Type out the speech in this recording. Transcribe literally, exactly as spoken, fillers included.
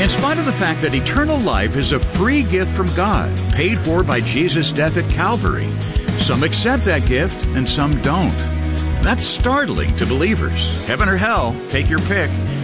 in spite of the fact that eternal life is a free gift from God, paid for by Jesus' death at Calvary. Some accept that gift and some don't. That's startling to believers. Heaven or hell, take your pick.